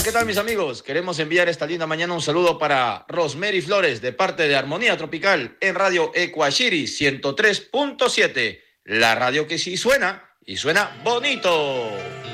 ¿qué tal mis amigos? Queremos enviar esta linda mañana un saludo para Rosemary Flores de parte de Armonía Tropical en Radio Ecuashiri 103.7, la radio que sí suena y suena bonito.